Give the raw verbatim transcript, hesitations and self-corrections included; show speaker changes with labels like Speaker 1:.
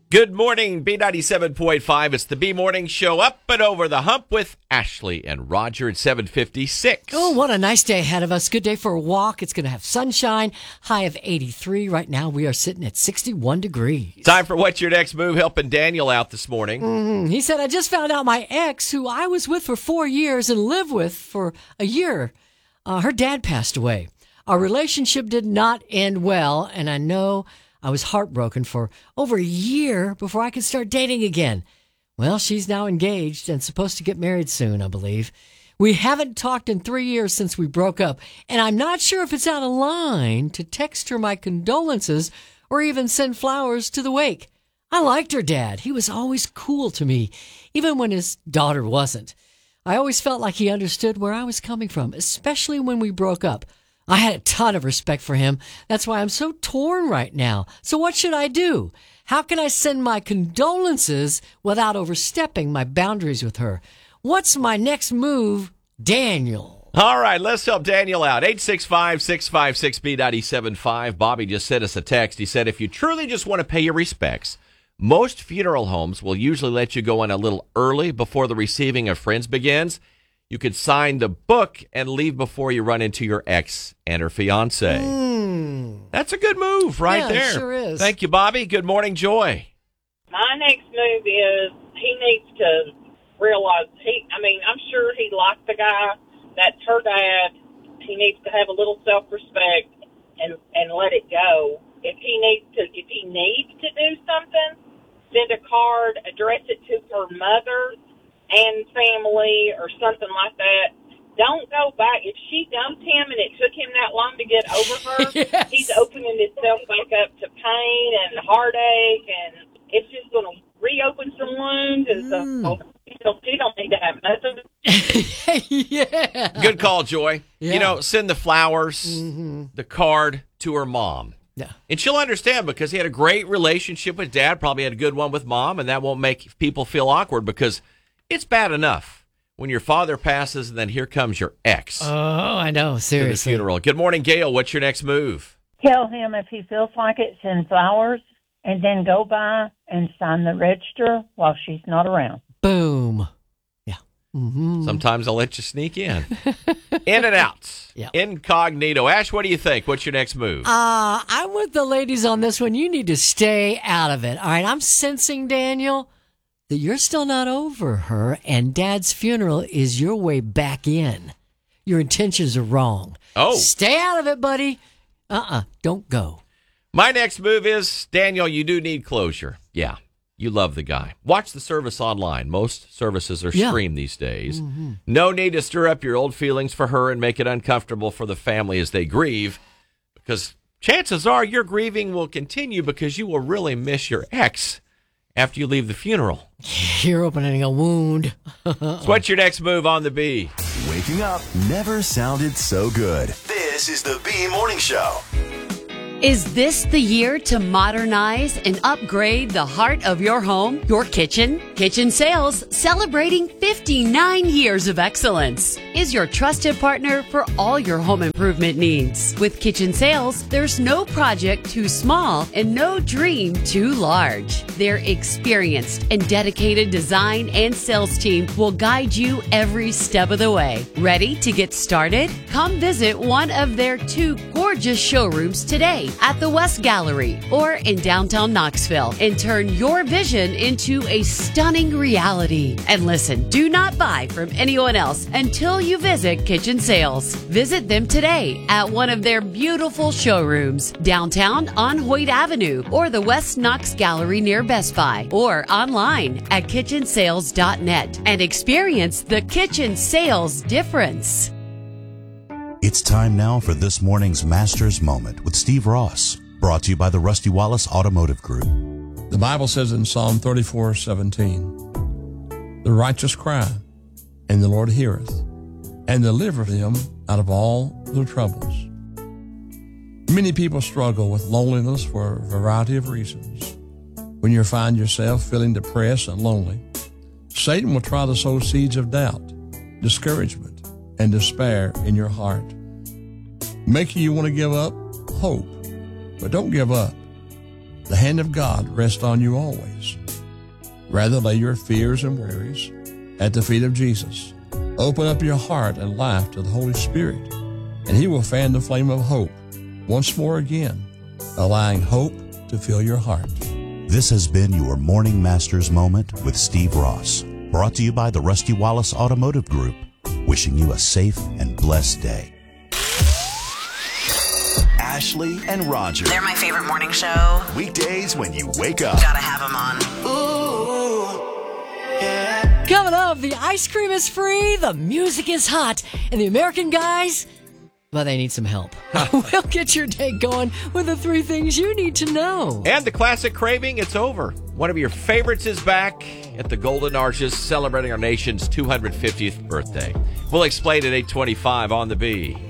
Speaker 1: Good morning, B ninety-seven point five. It's the B Morning Show, up and over the hump with Ashley and Roger at seven fifty-six.
Speaker 2: Oh, what a nice day ahead of us. Good day for a walk. It's going to have sunshine, high of eighty-three. Right now, we are sitting at sixty-one degrees.
Speaker 1: Time for What's Your Next Move, helping Daniel out this morning.
Speaker 2: Mm-hmm. He said, I just found out my ex, who I was with for four years and lived with for a year, uh, her dad passed away. Our relationship did not end well, and I know I was heartbroken for over a year before I could start dating again. Well, she's now engaged and supposed to get married soon, I believe. We haven't talked in three years since we broke up, and I'm not sure if it's out of line to text her my condolences or even send flowers to the wake. I liked her dad. He was always cool to me, even when his daughter wasn't. I always felt like he understood where I was coming from, especially when we broke up. I had a ton of respect for him. That's why I'm so torn right now. So what should I do? How can I send my condolences without overstepping my boundaries with her? What's my next move, Daniel?
Speaker 1: All right, let's help Daniel out. eight six five, six five six, B nine seven five. Bobby just sent us a text. He said, if you truly just want to pay your respects, most funeral homes will usually let you go in a little early before the receiving of friends begins. You could sign the book and leave before you run into your ex and her fiance.
Speaker 2: Mm.
Speaker 1: That's a good move right
Speaker 2: yeah,
Speaker 1: there.
Speaker 2: It sure is.
Speaker 1: Thank you, Bobby. Good morning, Joy.
Speaker 3: My next move is he needs to realize, he. I mean, I'm sure he liked the guy. That's her dad. He needs to have a little self-respect and, and let it go. If he needs to, if he needs to do something, send a card, address it to her mother and family or something like that. Don't go back. If she dumped him and it took him that long to get over her,
Speaker 2: yes.
Speaker 3: He's opening himself back up to pain and heartache, and it's just going to reopen some wounds. And
Speaker 2: Mm.
Speaker 3: so she don't, she don't need to have nothing.
Speaker 2: yeah.
Speaker 1: Good call, Joy.
Speaker 2: Yeah.
Speaker 1: You know, send the flowers,
Speaker 2: Mm-hmm.
Speaker 1: the card to her mom.
Speaker 2: Yeah.
Speaker 1: And she'll understand because he had a great relationship with dad, probably had a good one with mom, and that won't make people feel awkward because it's bad enough when your father passes and then here comes your ex
Speaker 2: Oh, I know.
Speaker 1: to the
Speaker 2: Seriously.
Speaker 1: funeral. Good morning, Gail. What's your next move?
Speaker 4: Tell him if he feels like it, send flowers, and then go by and sign the register while she's not around.
Speaker 2: Boom. Yeah. Mm-hmm.
Speaker 1: Sometimes I'll let you sneak in. In and out.
Speaker 2: Yeah.
Speaker 1: Incognito. Ash, what do you think? What's your next move?
Speaker 2: Uh, I'm with the ladies on this one. You need to stay out of it. All right. I'm sensing, Daniel, that you're still not over her, and Dad's funeral is your way back in. Your intentions are wrong.
Speaker 1: Oh.
Speaker 2: Stay out of it, buddy. Uh-uh. Don't go.
Speaker 1: My next move is, Daniel, you do need closure. Yeah. You love the guy. Watch the service online. Most services are
Speaker 2: Yeah.
Speaker 1: streamed these days. Mm-hmm. No need to stir up your old feelings for her and make it uncomfortable for the family as they grieve, because chances are your grieving will continue because you will really miss your ex after you leave the funeral.
Speaker 2: You're opening a wound.
Speaker 1: So what's your next move on the B?
Speaker 5: Waking up never sounded so good. This is the B Morning Show.
Speaker 6: Is this the year to modernize and upgrade the heart of your home, your kitchen? Kitchen Sales, celebrating fifty-nine years of excellence, is your trusted partner for all your home improvement needs. With Kitchen Sales, there's no project too small and no dream too large. Their experienced and dedicated design and sales team will guide you every step of the way. Ready to get started? Come visit one of their two gorgeous showrooms today at the West Gallery or in downtown Knoxville and turn your vision into a stunning reality. And listen, do not buy from anyone else until you visit Kitchen Sales. Visit them today at one of their beautiful showrooms downtown on Hoyt Avenue or the West Knox Gallery near Best Buy, or online at kitchen sales dot net and experience the Kitchen Sales difference.
Speaker 7: It's time now for this morning's Master's Moment with Steve Ross, brought to you by the Rusty Wallace Automotive Group.
Speaker 8: The Bible says in Psalm thirty-four seventeen, the righteous cry, and the Lord heareth, and delivereth them out of all their troubles. Many people struggle with loneliness for a variety of reasons. When you find yourself feeling depressed and lonely, Satan will try to sow seeds of doubt, discouragement, and despair in your heart, making you want to give up hope. But don't give up. the hand of God rest on you always. Rather lay your fears and worries at the feet of Jesus. Open up your heart and life to the Holy Spirit, and He will fan the flame of hope once more again, allowing hope to fill your heart.
Speaker 7: This has been your Morning Masters Moment with Steve Ross, brought to you by the Rusty Wallace Automotive Group, wishing you a safe and blessed day.
Speaker 5: Ashley and Roger.
Speaker 9: They're my favorite morning show.
Speaker 5: Weekdays when you wake up.
Speaker 9: Gotta have them on.
Speaker 5: Ooh, yeah.
Speaker 2: Coming up, the ice cream is free, the music is hot, and the American guys, well, they need some help. We'll get your day going with the three things you need to know.
Speaker 1: And the classic craving, it's over. One of your favorites is back at the Golden Arches, celebrating our nation's two hundred fiftieth birthday. We'll explain at eight twenty-five on the Bee.